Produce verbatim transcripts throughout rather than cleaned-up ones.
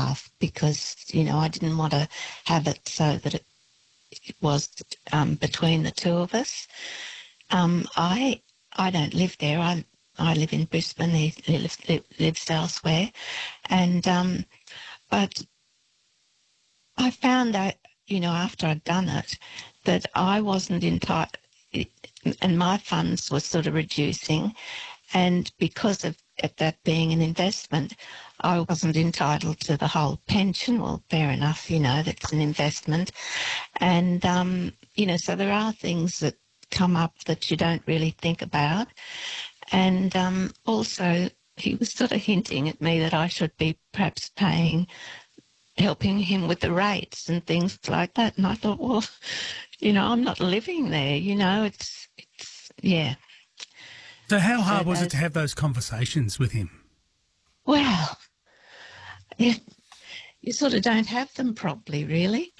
half because, you know, I didn't want to have it so that it, it was um, between the two of us. Um, I I don't live there. I I live in Brisbane. He, he lives, lives elsewhere, and um, but I found out, you know, after I'd done it, that I wasn't entitled, and my funds were sort of reducing, and because of it, that being an investment, I wasn't entitled to the whole pension. Well, fair enough, you know, that's an investment, and um, you know, so there are things that come up that you don't really think about. And um, also, he was sort of hinting at me that I should be perhaps paying, helping him with the rates and things like that. And I thought, well, you know, I'm not living there, you know, it's, it's yeah. So how hard so was those, it to have those conversations with him? Well, you, you sort of don't have them properly, really.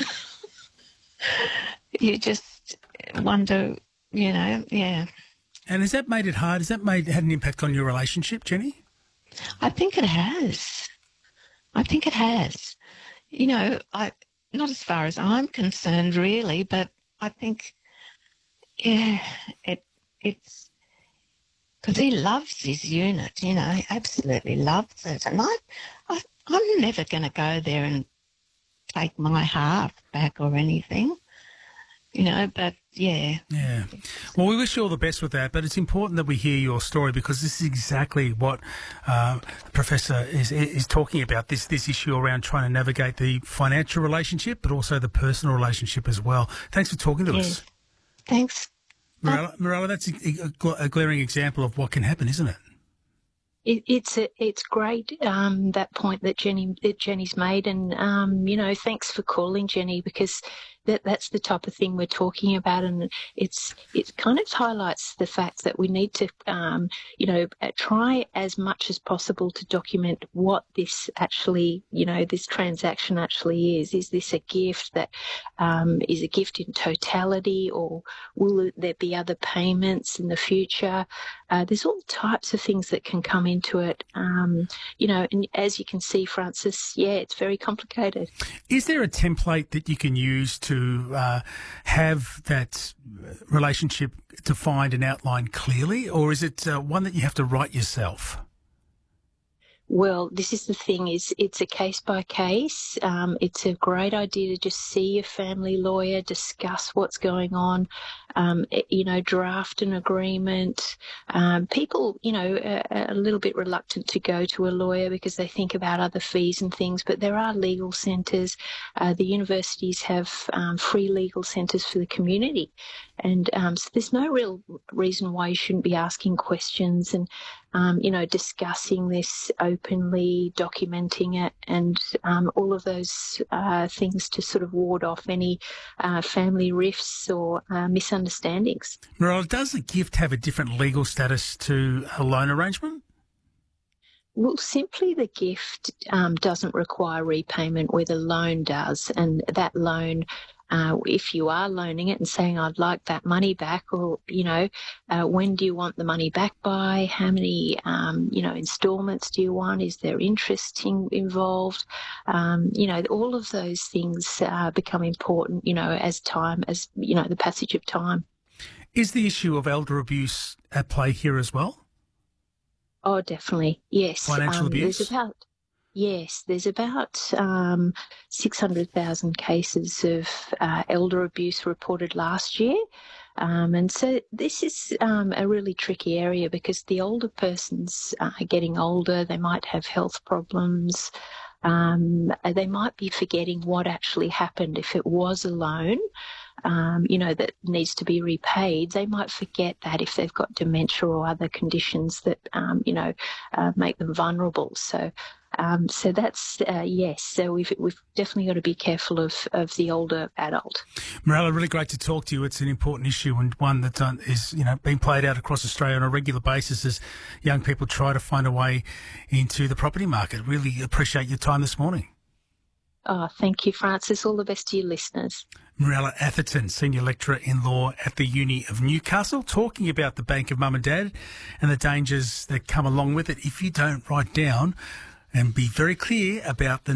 You just wonder, you know, yeah. And has that made it hard? Has that made had an impact on your relationship, Jenny? I think it has. I think it has. You know, I not as far as I'm concerned, really, but I think, yeah, it it's because he loves his unit. You know, he absolutely loves it, and I, I I'm never going to go there and take my half back or anything. You know, but yeah. Yeah. Well, we wish you all the best with that, but it's important that we hear your story because this is exactly what uh, the Professor is is talking about, this this issue around trying to navigate the financial relationship but also the personal relationship as well. Thanks for talking to Yeah. us. Thanks. Mirella, Mirella, that's a, a, a glaring example of what can happen, isn't it? It, it's a, it's great, um, that point that Jenny that Jenny's made, and um, you know, thanks for calling, Jenny, because that that's the type of thing we're talking about, and it's it kind of highlights the fact that we need to, um, you know, try as much as possible to document what this actually, you know, this transaction actually is. Is this a gift that um, is a gift in totality, or will there be other payments in the future? Uh, there's all types of things that can come into it, um, you know, and as you can see, Francis, yeah, it's very complicated. Is there a template that you can use to uh, have that relationship defined and outlined clearly, or is it uh, one that you have to write yourself? Well, this is the thing, is it's a case by case. Um, it's a great idea to just see a family lawyer, discuss what's going on, um, you know, draft an agreement. Um, people, you know, are a little bit reluctant to go to a lawyer because they think about other fees and things, but there are legal centres. Uh, the universities have um, free legal centres for the community. And um, so there's no real reason why you shouldn't be asking questions and, um, you know, discussing this openly, documenting it, and um, all of those uh, things to sort of ward off any uh, family rifts or uh, misunderstandings. Mirella, does a gift have a different legal status to a loan arrangement? Well, simply the gift um, doesn't require repayment where the loan does, and that loan, Uh, if you are loaning it and saying, I'd like that money back, or, you know, uh, when do you want the money back by? How many, um, you know, installments do you want? Is there interest in, involved? Um, you know, all of those things uh, become important, you know, as time, as, you know, the passage of time. Is the issue of elder abuse at play here as well? Oh, definitely, yes. Financial um, abuse? There's about Yes, there's about um, six hundred thousand cases of uh, elder abuse reported last year. Um, and so this is um, a really tricky area because the older person's uh, getting older, they might have health problems, um, they might be forgetting what actually happened. If it was a loan, um, you know, that needs to be repaid, they might forget that if they've got dementia or other conditions that, um, you know, uh, make them vulnerable. So Um, so that's, uh, yes, so we've we've definitely got to be careful of, of the older adult. Mirella, really great to talk to you. It's an important issue and one that um, is, you know, being played out across Australia on a regular basis as young people try to find a way into the property market. Really appreciate your time this morning. Oh, thank you, Francis. All the best to your listeners. Mirella Atherton, Senior Lecturer in Law at the Uni of Newcastle, talking about the Bank of Mum and Dad and the dangers that come along with it if you don't write down and be very clear about the